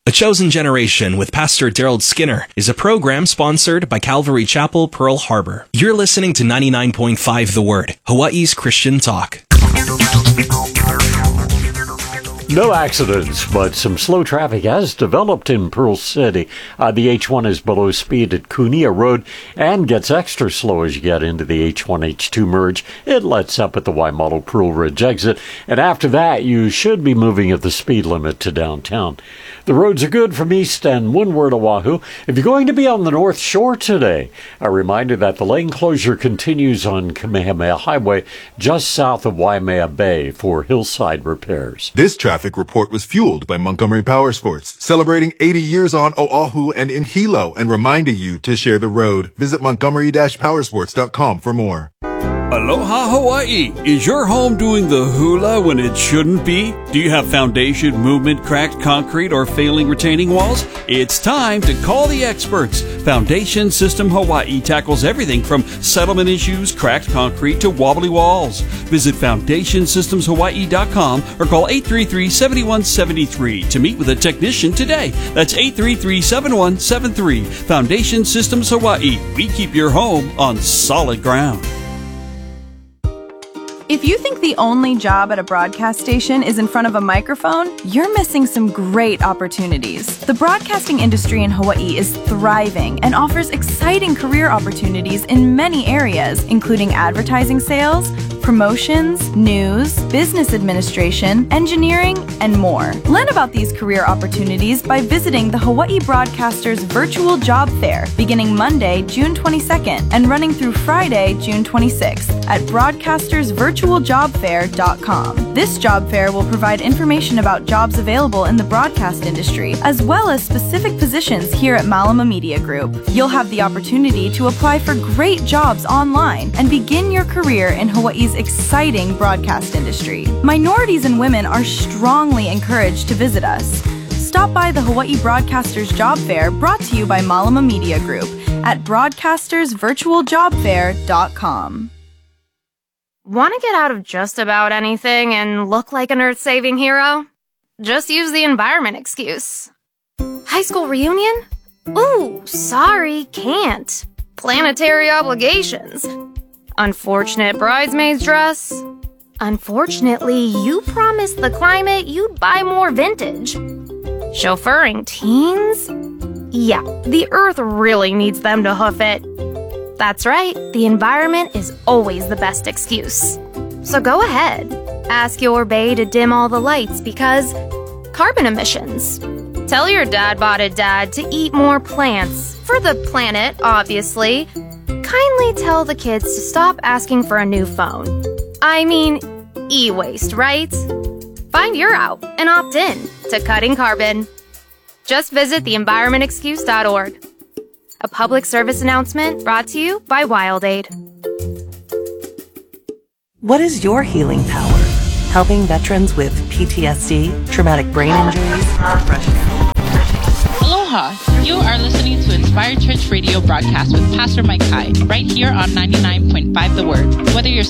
A Chosen Generation with Pastor Daryl Skinner is a program sponsored by Calvary Chapel, Pearl Harbor. You're listening to 99.5 The Word, Hawaii's Christian talk. No accidents, but some slow traffic has developed in Pearl City. The H1 is below speed at Kunia Road and gets extra slow as you get into the H1-H2 merge. It lets up at the Y model Pearl Ridge exit, and after that, you should be moving at the speed limit to downtown. The roads are good from East and Windward Oahu. If you're going to be on the North Shore today, a reminder that the lane closure continues on Kamehameha Highway just south of Waimea Bay for hillside repairs. This traffic report was fueled by Montgomery Powersports, celebrating 80 years on Oahu and in Hilo and reminding you to share the road. Visit montgomery-powersports.com for more. Aloha Hawaii! Is your home doing the hula when it shouldn't be? Do you have foundation, movement, cracked concrete, or failing retaining walls? It's time to call the experts. Foundation System Hawaii tackles everything from settlement issues, cracked concrete, to wobbly walls. Visit FoundationSystemsHawaii.com or call 833-7173 to meet with a technician today. That's 833-7173. Foundation Systems Hawaii. We keep your home on solid ground. If you think the only job at a broadcast station is in front of a microphone, you're missing some great opportunities. The broadcasting industry in Hawaii is thriving and offers exciting career opportunities in many areas, including advertising sales, promotions, news, business administration, engineering, and more. Learn about these career opportunities by visiting the Hawaii Broadcasters Virtual Job Fair, beginning Monday, June 22nd, and running through Friday, June 26th, at broadcastersvirtualjobfair.com. This job fair will provide information about jobs available in the broadcast industry, as well as specific positions here at Malama Media Group. You'll have the opportunity to apply for great jobs online and begin your career in Hawaii's exciting broadcast industry. Minorities and women are strongly encouraged to visit us. Stop by the Hawaii Broadcasters Job Fair, brought to you by Malama Media Group, at broadcastersvirtualjobfair.com. Want to get out of just about anything and look like an earth-saving hero? Just use the environment excuse. High school reunion? Ooh, sorry, can't. Planetary obligations. Unfortunate bridesmaid's dress. Unfortunately, you promised the climate you'd buy more vintage. Chauffeuring teens? Yeah, the earth really needs them to hoof it. That's right, the environment is always the best excuse. So go ahead, ask your bae to dim all the lights because carbon emissions. Tell your dad-botted dad to eat more plants, for the planet, obviously. Kindly tell the kids to stop asking for a new phone. I mean, e-waste, right? Find your out and opt in to cutting carbon. Just visit theenvironmentexcuse.org. A public service announcement brought to you by WildAid. What is your healing power? Helping veterans with PTSD, traumatic brain injuries, depression. Aloha! You are listening to Inspired Church Radio broadcast with Pastor Mike Hai, right here on 99.5 The Word. Whether you're